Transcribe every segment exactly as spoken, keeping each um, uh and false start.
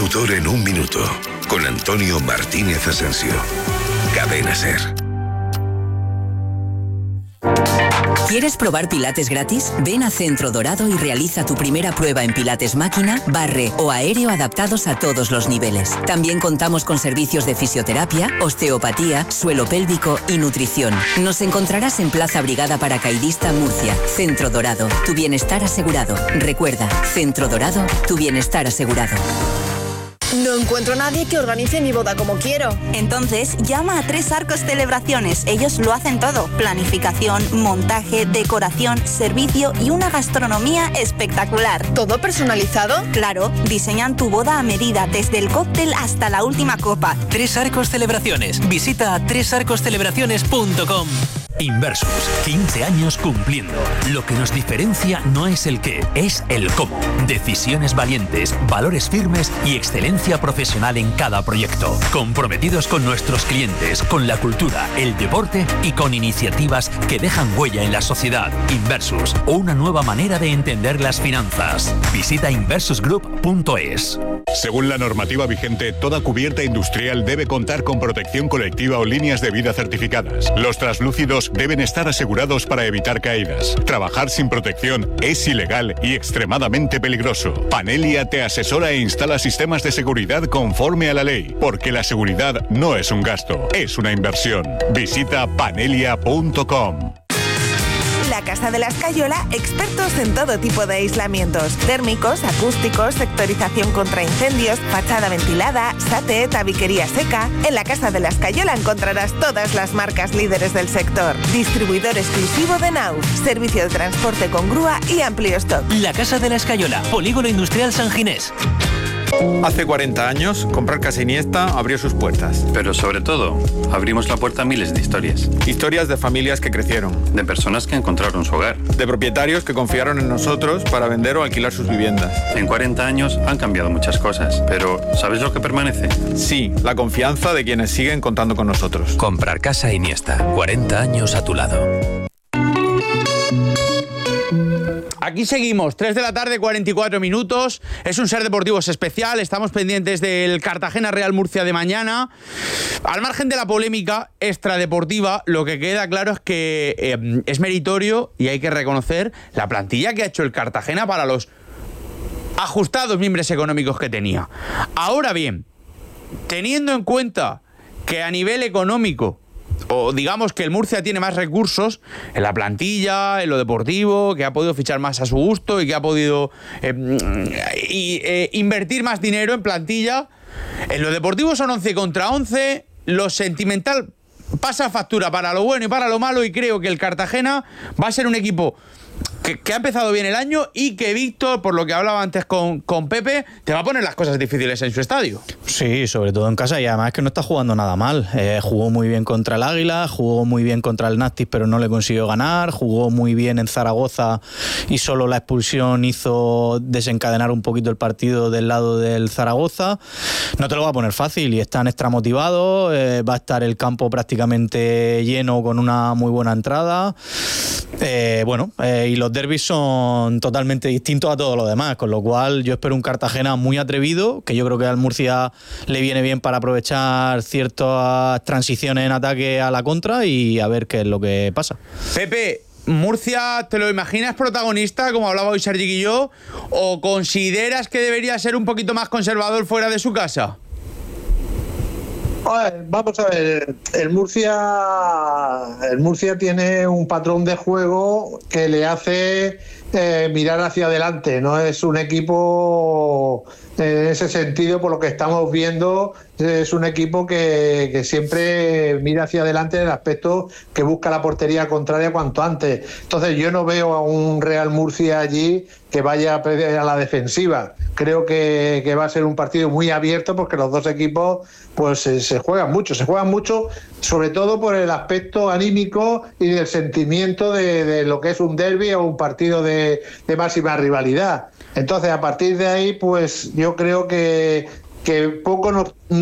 Tutor en un minuto, con Antonio Martínez Asensio. Cadena SER. ¿Quieres probar Pilates gratis? Ven a Centro Dorado y realiza tu primera prueba en Pilates máquina, barre o aéreo adaptados a todos los niveles. También contamos con servicios de fisioterapia, osteopatía, suelo pélvico y nutrición. Nos encontrarás en Plaza Brigada Paracaidista, Murcia. Centro Dorado, tu bienestar asegurado. Recuerda, Centro Dorado, tu bienestar asegurado. No encuentro a nadie que organice mi boda como quiero. Entonces, llama a Tres Arcos Celebraciones. Ellos lo hacen todo. Planificación, montaje, decoración, servicio y una gastronomía espectacular. ¿Todo personalizado? Claro, diseñan tu boda a medida, desde el cóctel hasta la última copa. Tres Arcos Celebraciones. Visita tres arcos celebraciones punto com. Inversus, quince años cumpliendo. Lo que nos diferencia no es el qué, es el cómo. Decisiones valientes, valores firmes y excelencia profesional en cada proyecto. Comprometidos con nuestros clientes, con la cultura, el deporte y con iniciativas que dejan huella en la sociedad. Inversus, una nueva manera de entender las finanzas. Visita inversus group punto es. Según la normativa vigente, toda cubierta industrial debe contar con protección colectiva o líneas de vida certificadas. Los translúcidos deben estar asegurados para evitar caídas. Trabajar sin protección es ilegal y extremadamente peligroso. Panelia te asesora e instala sistemas de seguridad conforme a la ley, porque la seguridad no es un gasto, es una inversión. Visita panelia punto com. La Casa de la Escayola, expertos en todo tipo de aislamientos: térmicos, acústicos, sectorización contra incendios, fachada ventilada, SATE, tabiquería seca. En la Casa de la Escayola encontrarás todas las marcas líderes del sector. Distribuidor exclusivo de Naus, servicio de transporte con grúa y amplio stock. La Casa de la Escayola, Polígono Industrial San Ginés. Hace cuarenta años, comprar Casa Iniesta abrió sus puertas. Pero sobre todo, abrimos la puerta a miles de historias. Historias de familias que crecieron. De personas que encontraron su hogar. De propietarios que confiaron en nosotros para vender o alquilar sus viviendas. En cuarenta años han cambiado muchas cosas, pero ¿sabes lo que permanece? Sí, la confianza de quienes siguen contando con nosotros. Comprar Casa Iniesta, cuarenta años a tu lado. Aquí seguimos, tres de la tarde, cuarenta y cuatro minutos. Es un Ser Deportivos especial. Estamos pendientes del Cartagena Real Murcia de mañana. Al margen de la polémica extradeportiva, lo que queda claro es que eh, es meritorio y hay que reconocer la plantilla que ha hecho el Cartagena para los ajustados mimbres económicos que tenía. Ahora bien, teniendo en cuenta que a nivel económico, o digamos que el Murcia tiene más recursos en la plantilla, en lo deportivo, que ha podido fichar más a su gusto y que ha podido eh, y, eh, invertir más dinero en plantilla. En lo deportivo son once contra once, lo sentimental pasa factura para lo bueno y para lo malo, y creo que el Cartagena va a ser un equipo Que, que ha empezado bien el año y que Víctor, por lo que hablaba antes con, con Pepe, te va a poner las cosas difíciles en su estadio. Sí, sobre todo en casa, y además que no está jugando nada mal. Eh, jugó muy bien contra el Águila, jugó muy bien contra el Nástic, pero no le consiguió ganar, jugó muy bien en Zaragoza y solo la expulsión hizo desencadenar un poquito el partido del lado del Zaragoza. No te lo va a poner fácil y están extra motivados, eh, va a estar el campo prácticamente lleno con una muy buena entrada. Eh, bueno, eh, y los derbis son totalmente distintos a todo lo demás, con lo cual yo espero un Cartagena muy atrevido, que yo creo que al Murcia le viene bien para aprovechar ciertas transiciones en ataque a la contra y a ver qué es lo que pasa. Pepe, ¿Murcia te lo imaginas protagonista, como hablaba hoy Sergi y yo, o consideras que debería ser un poquito más conservador fuera de su casa? Vamos a ver, el Murcia, el Murcia tiene un patrón de juego que le hace eh, mirar hacia adelante. No es un equipo en ese sentido, por lo que estamos viendo, es un equipo que, que siempre mira hacia adelante en el aspecto que busca la portería contraria cuanto antes. Entonces yo no veo a un Real Murcia allí que vaya a la defensiva. Creo que, que va a ser un partido muy abierto, porque los dos equipos pues se, se juegan mucho, se juegan mucho, sobre todo por el aspecto anímico y del sentimiento de, de lo que es un derbi o un partido de, de máxima rivalidad. Entonces, a partir de ahí, pues yo creo que, que poco nos, nos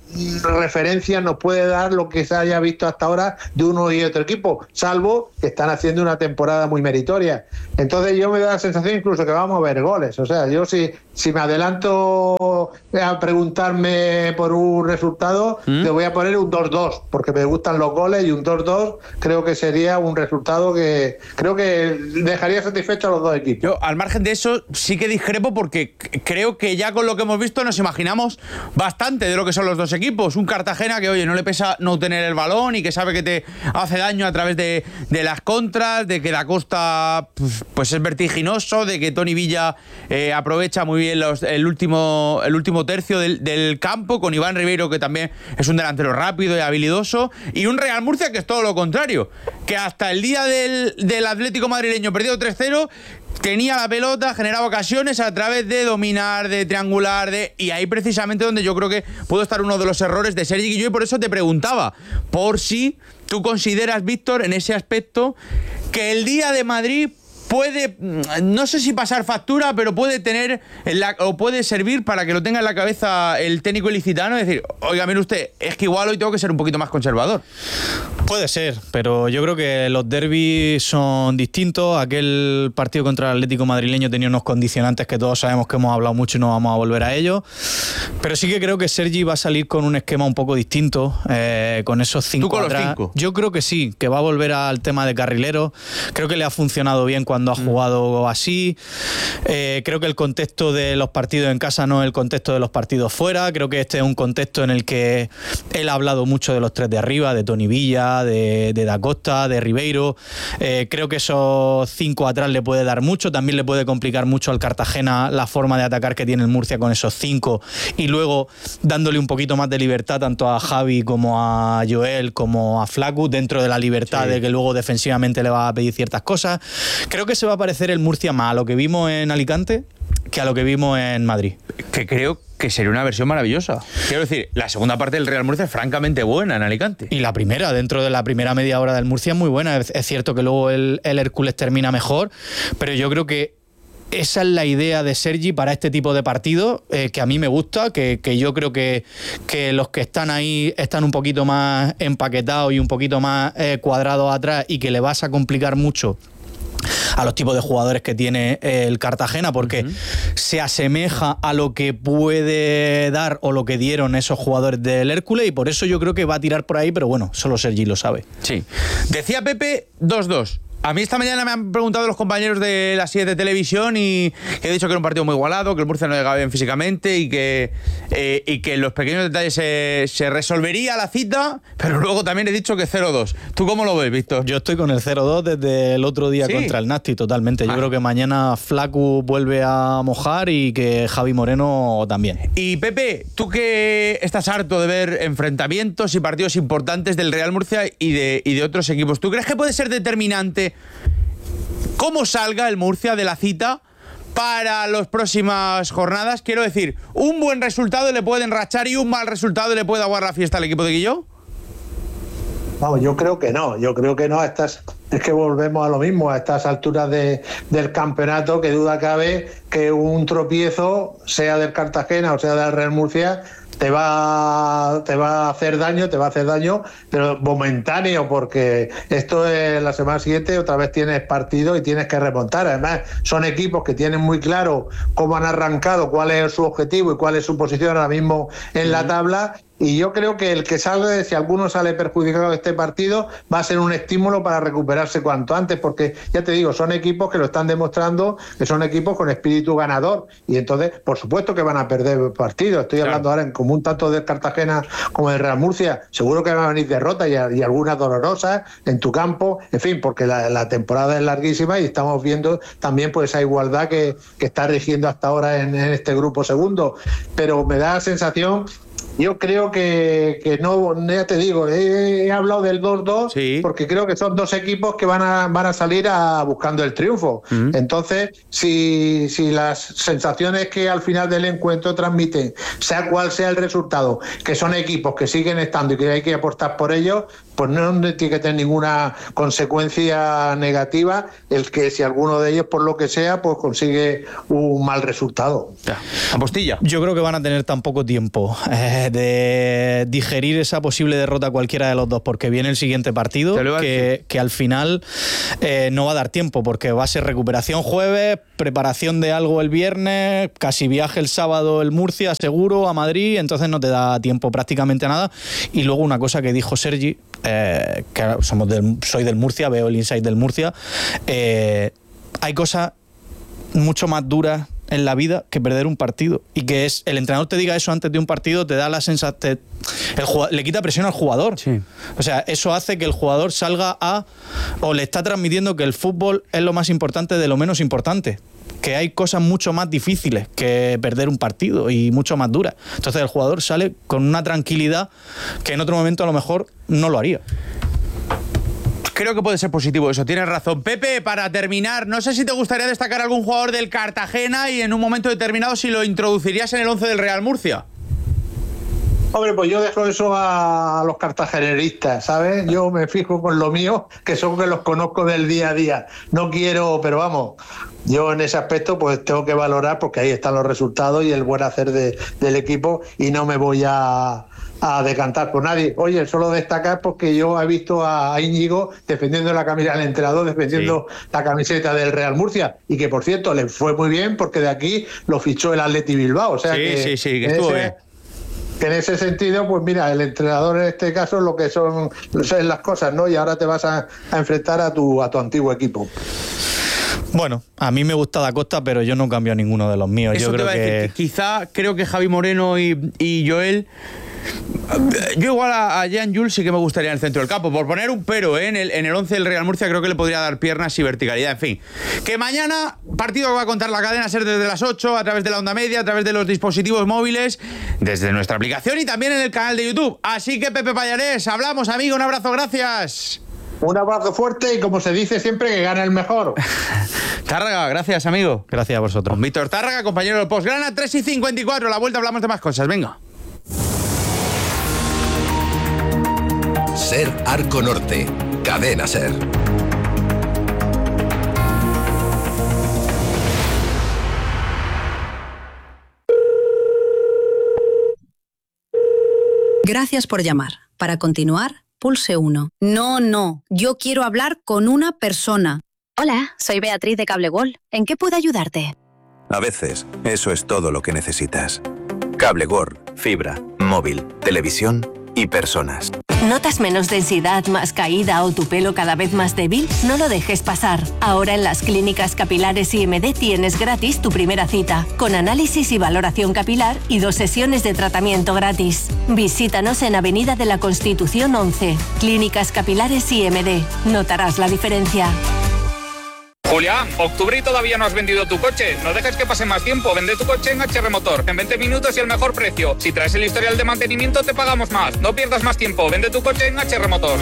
referencia nos puede dar lo que se haya visto hasta ahora de uno y otro equipo, salvo que están haciendo una temporada muy meritoria. Entonces yo me da la sensación incluso que vamos a ver goles. O sea, yo si, si me adelanto a preguntarme por un resultado, ¿Mm? te voy a poner un dos dos, porque me gustan los goles, y un dos dos creo que sería un resultado que creo que dejaría satisfecho a los dos equipos. Yo, al margen de eso, sí que discrepo, porque creo que ya con lo que hemos visto nos imaginamos bastante de lo que son los dos equipos. Un Cartagena que, oye, no le pesa no tener el balón y que sabe que te hace daño a través de, de las contras, de que Da Costa pues, pues es vertiginoso, de que Toni Villa eh, aprovecha muy bien los, el, último, el último tercio del, del campo, con Iván Ribeiro, que también es un delantero rápido y habilidoso, y un Real Murcia que es todo lo contrario, que hasta el día del, del Atlético madrileño perdido tres cero, tenía la pelota, generaba ocasiones a través de dominar, de triangular, de y ahí precisamente donde yo creo que pudo estar uno de los errores de Sergi Guilló, y por eso te preguntaba, por si tú consideras, Víctor, en ese aspecto, que el día de Madrid puede, no sé si pasar factura, pero puede tener en la, o puede servir para que lo tenga en la cabeza el técnico ilicitano, es decir, oiga, mire usted, es que igual hoy tengo que ser un poquito más conservador. Puede ser, pero yo creo que los derbis son distintos. Aquel partido contra el Atlético madrileño tenía unos condicionantes que todos sabemos que hemos hablado mucho y no vamos a volver a ellos. Pero sí que creo que Sergi va a salir con un esquema un poco distinto, eh, con esos cinco. ¿Tú con atrás. los cinco? Yo creo que sí, que va a volver al tema de carrilero. Creo que le ha funcionado bien cuando ha jugado mm. así. Eh, creo que el contexto de los partidos en casa no es el contexto de los partidos fuera. Creo que este es un contexto en el que él ha hablado mucho de los tres de arriba, de Toni Villa, de, de Da Costa, de Ribeiro. Eh, creo que esos cinco atrás le puede dar mucho. También le puede complicar mucho al Cartagena la forma de atacar que tiene el Murcia con esos cinco, y luego dándole un poquito más de libertad tanto a Javi como a Joel como a Flacu, dentro de la libertad sí. de que luego defensivamente le va a pedir ciertas cosas. Creo que se va a parecer el Murcia más a lo que vimos en Alicante que a lo que vimos en Madrid. Que creo que sería una versión maravillosa. Quiero decir, la segunda parte del Real Murcia es francamente buena en Alicante. Y la primera, dentro de la primera media hora del Murcia, es muy buena. Es, es cierto que luego el, el Hércules termina mejor, pero yo creo que esa es la idea de Sergi para este tipo de partidos, eh, que a mí me gusta, que, que yo creo que, que los que están ahí están un poquito más empaquetados y un poquito más eh, cuadrados atrás, y que le vas a complicar mucho a los tipos de jugadores que tiene el Cartagena, porque uh-huh. se asemeja a lo que puede dar o lo que dieron esos jugadores del Hércules, y por eso yo creo que va a tirar por ahí, pero bueno, solo Sergi lo sabe. Sí. Decía Pepe dos dos. A mí esta mañana me han preguntado los compañeros de la siete de televisión y he dicho que era un partido muy igualado, que el Murcia no llegaba bien físicamente y que, eh, y que en los pequeños detalles se, se resolvería la cita, pero luego también he dicho que cero dos. ¿Tú cómo lo ves, Víctor? Yo estoy con el cero dos desde el otro día ¿Sí? contra el Nasti, totalmente. Yo ah. creo que mañana Flacu vuelve a mojar y que Javi Moreno también. Y Pepe, tú que estás harto de ver enfrentamientos y partidos importantes del Real Murcia y de, y de otros equipos, ¿tú crees que puede ser determinante cómo salga el Murcia de la cita para las próximas jornadas? Quiero decir, un buen resultado le puede enrachar y un mal resultado le puede aguar la fiesta al equipo de Guilló. Vamos, yo creo que no, yo creo que no. A estas, es que volvemos a lo mismo, a estas alturas de, del campeonato, que duda cabe que un tropiezo, sea del Cartagena o sea del Real Murcia, te va, te va a hacer daño, te va a hacer daño, pero momentáneo, porque esto es la semana siguiente, otra vez tienes partido y tienes que remontar. Además, son equipos que tienen muy claro cómo han arrancado, cuál es su objetivo y cuál es su posición ahora mismo en la tabla. Y yo creo que el que salga, si alguno sale perjudicado de este partido, va a ser un estímulo para recuperarse cuanto antes, porque ya te digo, son equipos que lo están demostrando, que son equipos con espíritu ganador, y entonces, por supuesto que van a perder partidos. Estoy claro. hablando ahora en común tanto del Cartagena como del Real Murcia. Seguro que van a venir derrotas y, y algunas dolorosas en tu campo, en fin, porque la, la temporada es larguísima y estamos viendo también pues esa igualdad que, que está rigiendo hasta ahora en, en este grupo segundo. Pero me da la sensación... Yo creo que, que no, ya te digo, he, he hablado del dos dos sí. porque creo que son dos equipos que van a, van a salir a, buscando el triunfo. Uh-huh. Entonces, si, si las sensaciones que al final del encuentro transmiten, sea cual sea el resultado, que son equipos que siguen estando y que hay que apostar por ellos, pues no tiene que tener ninguna consecuencia negativa el que si alguno de ellos, por lo que sea, pues consigue un mal resultado. Ya. Apostilla. Yo creo que van a tener tan poco tiempo eh, de digerir esa posible derrota a cualquiera de los dos, porque viene el siguiente partido que, que al final eh, no va a dar tiempo, porque va a ser recuperación jueves, preparación de algo el viernes, casi viaje el sábado el Murcia seguro a Madrid, entonces no te da tiempo prácticamente a nada. Y luego una cosa que dijo Sergi, eh, que somos del, soy del Murcia, veo el inside del Murcia, eh, hay cosas mucho más duras en la vida que perder un partido, y que es el entrenador te diga eso antes de un partido, te da la sensación, el jugador, le quita presión al jugador. Sí. O sea, eso hace que el jugador salga a, o le está transmitiendo que el fútbol es lo más importante de lo menos importante, que hay cosas mucho más difíciles que perder un partido y mucho más duras. Entonces el jugador sale con una tranquilidad que en otro momento a lo mejor no lo haría. Creo que puede ser positivo eso, tienes razón. Pepe, para terminar, no sé si te gustaría destacar algún jugador del Cartagena y en un momento determinado si lo introducirías en el once del Real Murcia. Hombre, pues yo dejo eso a los cartageneristas, ¿sabes? Yo me fijo con lo mío, que son que los conozco del día a día. No quiero, pero vamos, yo en ese aspecto pues tengo que valorar, porque ahí están los resultados y el buen hacer de, del equipo, y no me voy a... a decantar por nadie. Oye, solo destacar porque yo he visto a Íñigo defendiendo la camiseta del entrenador, defendiendo sí. la camiseta del Real Murcia, y que por cierto le fue muy bien porque de aquí lo fichó el Atleti Bilbao. O sea sí, que sí, sí, que estuvo ese, bien. Que en ese sentido, pues mira, el entrenador en este caso lo que son, son las cosas, ¿no? Y ahora te vas a, a enfrentar a tu, a tu antiguo equipo. Bueno, a mí me gusta Da Costa, pero yo no cambio a ninguno de los míos. Eso yo te creo iba a que... decir, que quizá creo que Javi Moreno y, y Joel... Yo igual a, a Jean Jules sí que me gustaría en el centro del campo, por poner un pero, ¿eh? en el en el once del Real Murcia creo que le podría dar piernas y verticalidad. En fin, que mañana partido que va a contar la cadena ser desde las ocho a través de la onda media, a través de los dispositivos móviles, desde nuestra aplicación y también en el canal de YouTube. Así que Pepe Pallarés, hablamos, amigo, un abrazo, gracias. Un abrazo fuerte y, como se dice siempre, que gana el mejor. Tárraga, gracias, amigo. Gracias a vosotros. Con Víctor Tárraga, compañero del Postgrana, tres y cincuenta y cuatro. La vuelta hablamos de más cosas, venga. Ser Arco Norte, Cadena Ser. Gracias por llamar. Para continuar, pulse uno. No, no, yo quiero hablar con una persona. Hola, soy Beatriz de Cable World. ¿En qué puedo ayudarte? A veces, eso es todo lo que necesitas. Cable World, fibra, móvil, televisión y personas. ¿Notas menos densidad, más caída o tu pelo cada vez más débil? No lo dejes pasar. Ahora en las clínicas capilares I M D tienes gratis tu primera cita, con análisis y valoración capilar y dos sesiones de tratamiento gratis. Visítanos en Avenida de la Constitución once. Clínicas Capilares I M D. Notarás la diferencia. Julián, octubre y todavía no has vendido tu coche. No dejes que pase más tiempo. Vende tu coche en H R Motor. En veinte minutos y el mejor precio. Si traes el historial de mantenimiento, te pagamos más. No pierdas más tiempo. Vende tu coche en H R Motor.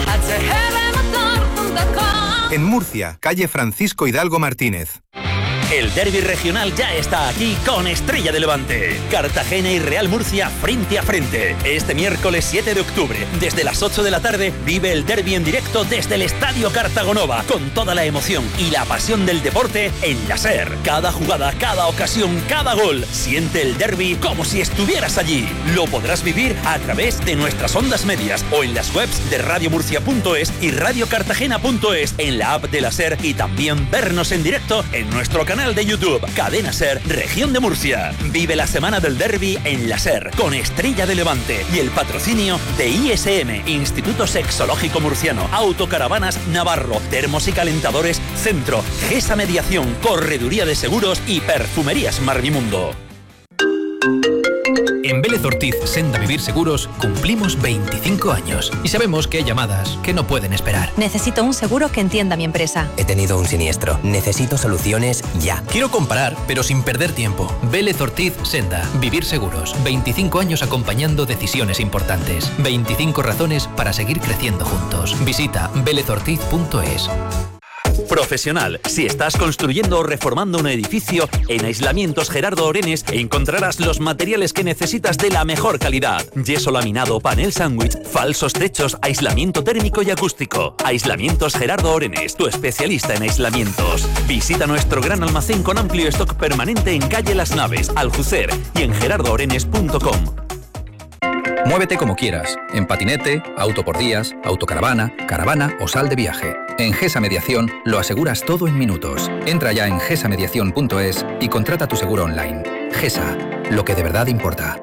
En Murcia, calle Francisco Hidalgo Martínez. El derbi regional ya está aquí con Estrella de Levante. Cartagena y Real Murcia frente a frente. Este miércoles siete de octubre, desde las ocho de la tarde, vive el derbi en directo desde el Estadio Cartagonova, con toda la emoción y la pasión del deporte en la SER. Cada jugada, cada ocasión, cada gol. Siente el derbi como si estuvieras allí. Lo podrás vivir a través de nuestras ondas medias o en las webs de radio murcia punto es y radio cartagena punto es, en la app de la SER, y también vernos en directo en nuestro canal de YouTube, Cadena Ser, Región de Murcia. Vive la semana del derbi en la SER, con Estrella de Levante y el patrocinio de I S M, Instituto Sexológico Murciano, Autocaravanas Navarro, Termos y Calentadores Centro, GESA Mediación, Correduría de Seguros y Perfumerías Marvimundo. En Vélez Ortiz Senda Vivir Seguros cumplimos veinticinco años y sabemos que hay llamadas que no pueden esperar. Necesito un seguro que entienda mi empresa. He tenido un siniestro. Necesito soluciones ya. Quiero comprar, pero sin perder tiempo. Vélez Ortiz Senda Vivir Seguros. veinticinco años acompañando decisiones importantes. veinticinco razones para seguir creciendo juntos. Visita vélez ortiz punto es. profesional. Si estás construyendo o reformando un edificio, en Aislamientos Gerardo Orenes encontrarás los materiales que necesitas de la mejor calidad. Yeso laminado, panel sándwich, falsos techos, aislamiento térmico y acústico. Aislamientos Gerardo Orenes, tu especialista en aislamientos. Visita nuestro gran almacén con amplio stock permanente en calle Las Naves, Aljucer y en gerardo orenes punto com. Muévete como quieras, en patinete, auto por días, autocaravana, caravana o sal de viaje. En GESA Mediación lo aseguras todo en minutos. Entra ya en gesa mediación punto es y contrata tu seguro online. GESA, lo que de verdad importa.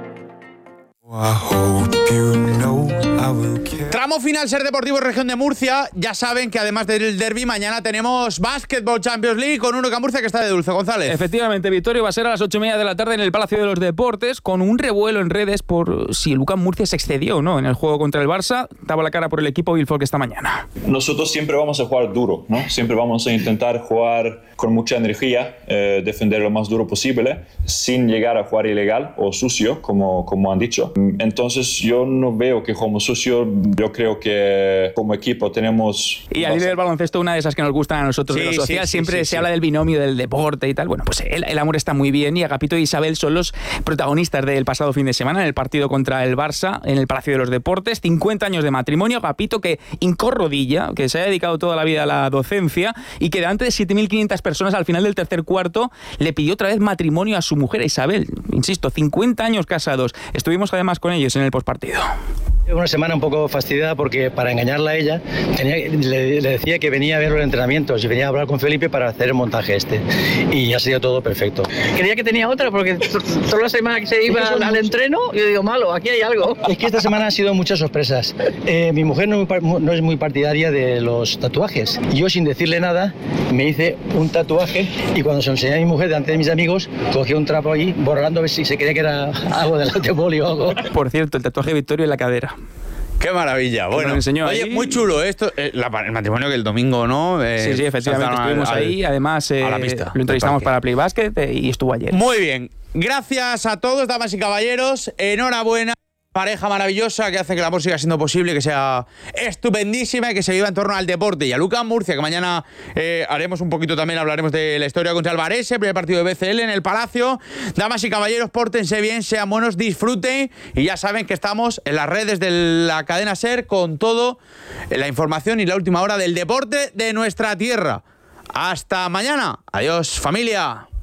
Tramo final Ser Deportivo Región de Murcia. Ya saben que además del derbi, mañana tenemos Basketball Champions League con un U C A Murcia que está de dulce. González. Efectivamente, Victorio va a ser a las ocho y media de la tarde en el Palacio de los Deportes, con un revuelo en redes por si el U C A Murcia se excedió o no en el juego contra el Barça. Daba la cara por el equipo Bilfok esta mañana. Nosotros siempre vamos a jugar duro, ¿no? Siempre vamos a intentar jugar con mucha energía, eh, defender lo más duro posible, sin llegar a jugar ilegal o sucio, como, como han dicho. Entonces yo no veo que jugamos sucio, yo creo que como equipo tenemos... Y al líder del baloncesto, una de esas que nos gustan a nosotros, sí, de lo social, sí, siempre sí, sí, se sí. habla del binomio del deporte y tal. Bueno, pues el, el amor está muy bien y Agapito e Isabel son los protagonistas del pasado fin de semana en el partido contra el Barça en el Palacio de los Deportes. cincuenta años de matrimonio, Agapito que hincó rodilla, que se ha dedicado toda la vida a la docencia y que delante de siete mil quinientas personas al final del tercer cuarto le pidió otra vez matrimonio a su mujer, a Isabel. Insisto, cincuenta años casados. Estuvimos además con ellos en el postpartido. Una semana un poco fastidiada porque para engañarla a ella tenía, le, le decía que venía a ver los entrenamientos y venía a hablar con Felipe para hacer el montaje este y ha sido todo perfecto. Creía que tenía otra porque toda la semana que se iba es que al, al entreno yo digo, malo, aquí hay algo. Es que esta semana han sido muchas sorpresas. Eh, mi mujer no, no es muy partidaria de los tatuajes. Yo sin decirle nada me hice un tatuaje y cuando se lo enseñé a mi mujer delante de mis amigos cogí un trapo allí borrando a ver si se creía que era algo del boli o algo. Por cierto, el tatuaje de Victorio en la cadera. ¡Qué maravilla! Bueno, enseñó oye, ahí. Muy chulo esto, eh, la, el matrimonio que el domingo, ¿no? Eh, sí, sí, efectivamente, estuvimos al, ahí, además eh, a la pista, lo entrevistamos para Play Basket eh, y estuvo ayer. Muy bien, gracias a todos, damas y caballeros, enhorabuena. Pareja maravillosa que hace que el amor siga siendo posible, que sea estupendísima y que se viva en torno al deporte. Y a U C A Murcia, que mañana eh, haremos un poquito también, hablaremos de la historia contra el Varese, primer partido de B C L en el Palacio. Damas y caballeros, pórtense bien, sean buenos, disfruten. Y ya saben que estamos en las redes de la cadena SER con todo, la información y la última hora del deporte de nuestra tierra. Hasta mañana. Adiós, familia.